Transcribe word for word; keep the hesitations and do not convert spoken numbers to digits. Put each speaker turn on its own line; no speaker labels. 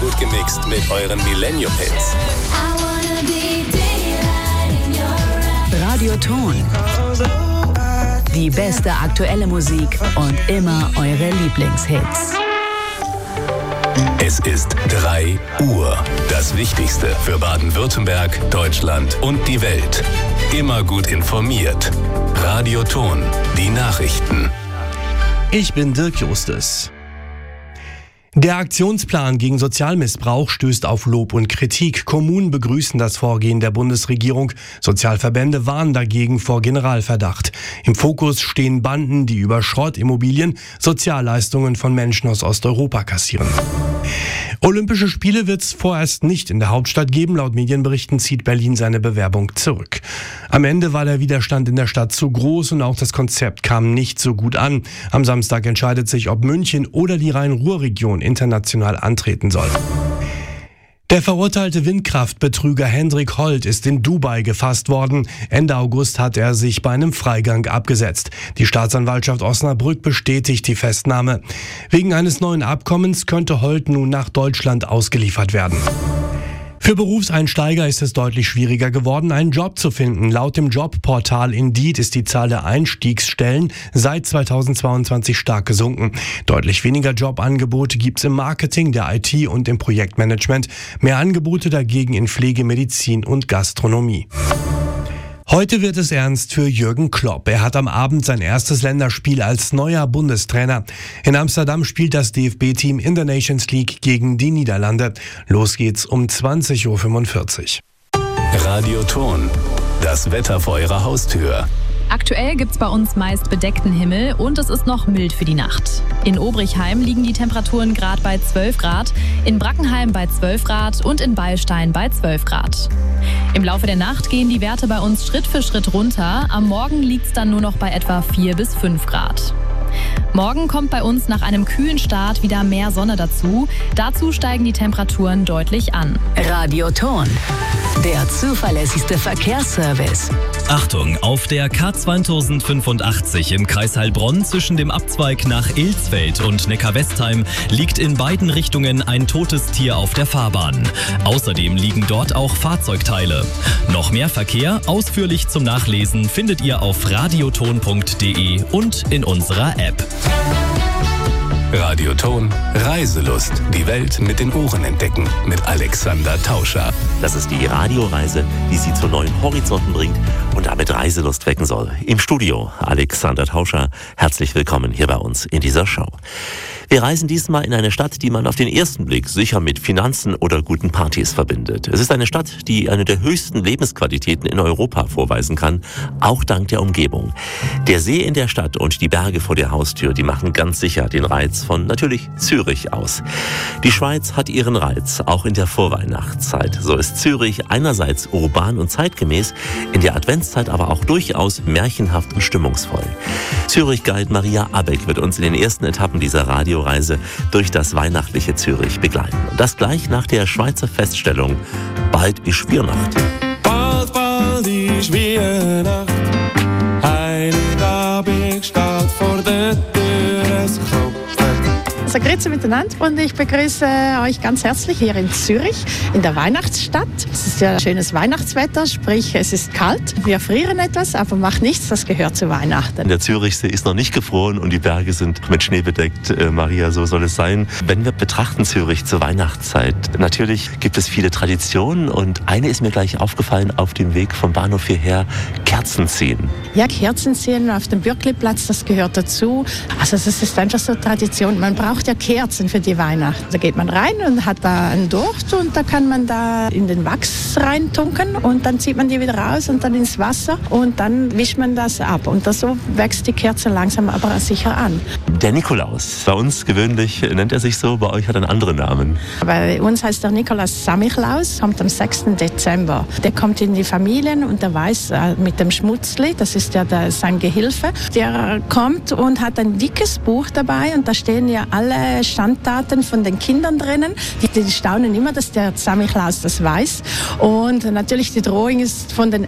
Gut gemixt mit euren Millennium-Hits.
Radioton. Die beste aktuelle Musik und immer eure Lieblingshits.
Es ist drei Uhr. Das Wichtigste für Baden-Württemberg, Deutschland und die Welt. Immer gut informiert. Radioton. Die Nachrichten.
Ich bin Dirk Justus. Der Aktionsplan gegen Sozialmissbrauch stößt auf Lob und Kritik. Kommunen begrüßen das Vorgehen der Bundesregierung. Sozialverbände warnen dagegen vor Generalverdacht. Im Fokus stehen Banden, die über Schrottimmobilien Sozialleistungen von Menschen aus Osteuropa kassieren. Olympische Spiele wird es vorerst nicht in der Hauptstadt geben. Laut Medienberichten zieht Berlin seine Bewerbung zurück. Am Ende war der Widerstand in der Stadt zu groß und auch das Konzept kam nicht so gut an. Am Samstag entscheidet sich, ob München oder die Rhein-Ruhr-Region international antreten soll. Der verurteilte Windkraftbetrüger Hendrik Holt ist in Dubai gefasst worden. Ende August hat er sich bei einem Freigang abgesetzt. Die Staatsanwaltschaft Osnabrück bestätigt die Festnahme. Wegen eines neuen Abkommens könnte Holt nun nach Deutschland ausgeliefert werden. Für Berufseinsteiger ist es deutlich schwieriger geworden, einen Job zu finden. Laut dem Jobportal Indeed ist die Zahl der Einstiegsstellen seit zweitausendzweiundzwanzig stark gesunken. Deutlich weniger Jobangebote gibt es im Marketing, der I T und im Projektmanagement. Mehr Angebote dagegen in Pflege, Medizin und Gastronomie. Heute wird es ernst für Jürgen Klopp. Er hat am Abend sein erstes Länderspiel als neuer Bundestrainer. In Amsterdam spielt das D F B-Team in der Nations League gegen die Niederlande. Los geht's um zwanzig Uhr fünfundvierzig.
Radioton. Das Wetter vor eurer Haustür.
Aktuell gibt's bei uns meist bedeckten Himmel und es ist noch mild für die Nacht. In Obrichheim liegen die Temperaturen gerade bei zwölf Grad, in Brackenheim bei zwölf Grad und in Beilstein bei zwölf Grad. Im Laufe der Nacht gehen die Werte bei uns Schritt für Schritt runter. Am Morgen liegt's dann nur noch bei etwa vier bis fünf Grad. Morgen kommt bei uns nach einem kühlen Start wieder mehr Sonne dazu. Dazu steigen die Temperaturen deutlich an.
Radioton. Der zuverlässigste Verkehrsservice.
Achtung, auf der K zweitausendfünfundachtzig im Kreis Heilbronn zwischen dem Abzweig nach Ilsfeld und Neckar-Westheim liegt in beiden Richtungen ein totes Tier auf der Fahrbahn. Außerdem liegen dort auch Fahrzeugteile. Noch mehr Verkehr, ausführlich zum Nachlesen, findet ihr auf radioton punkt de und in unserer App.
Radioton. Reiselust. Die Welt mit den Ohren entdecken. Mit Alexander Tauscher.
Das ist die Radioreise, die Sie zu neuen Horizonten bringt und damit Reiselust wecken soll. Im Studio Alexander Tauscher. Herzlich willkommen hier bei uns in dieser Show. Wir reisen diesmal in eine Stadt, die man auf den ersten Blick sicher mit Finanzen oder guten Partys verbindet. Es ist eine Stadt, die eine der höchsten Lebensqualitäten in Europa vorweisen kann, auch dank der Umgebung. Der See in der Stadt und die Berge vor der Haustür, die machen ganz sicher den Reiz von natürlich Zürich aus. Die Schweiz hat ihren Reiz, auch in der Vorweihnachtszeit. So ist Zürich einerseits urban und zeitgemäß, in der Adventszeit aber auch durchaus märchenhaft und stimmungsvoll. Zürich-Guide Maria Abeck wird uns in den ersten Etappen dieser Radio Reise durch das weihnachtliche Zürich begleiten. Und das gleich nach der Schweizer Feststellung: Bald ist Weihnacht.
Bald, bald ist Weihnacht. Heilig Abend steht vor der Tür, es klopft.
Also grüezi miteinander und ich begrüße euch ganz herzlich hier in Zürich, in der Weihnachtsstadt. Es ist ja schönes Weihnachtswetter, sprich es ist kalt. Wir frieren etwas, aber macht nichts, das gehört zu Weihnachten.
Der Zürichsee ist noch nicht gefroren und die Berge sind mit Schnee bedeckt. Äh, Maria, so soll es sein. Wenn wir betrachten Zürich zur Weihnachtszeit, natürlich gibt es viele Traditionen und eine ist mir gleich aufgefallen auf dem Weg vom Bahnhof hierher: Kerzen ziehen.
Ja, Kerzen ziehen auf dem Bürkliplatz, das gehört dazu. Also das ist einfach so Tradition. Man braucht ja Kerzen für die Weihnachten. Da geht man rein und hat da einen Docht und da kann man da in den Wachs reintunken und dann zieht man die wieder raus und dann ins Wasser und dann wischt man das ab. Und das so wächst die Kerze langsam aber sicher an.
Der Nikolaus, bei uns gewöhnlich nennt er sich so, bei euch hat er einen anderen Namen.
Bei uns heißt der Nikolaus Samichlaus, kommt am sechsten Dezember. Der kommt in die Familien und der weiß äh, mit dem Schmutzli, das ist ja der, sein Gehilfe, der kommt und hat ein dickes Buch dabei und da stehen ja alle Schandtaten von den Kindern drinnen. Die, die staunen immer, dass der Samichlaus das weiß. Und natürlich die Drohung ist von den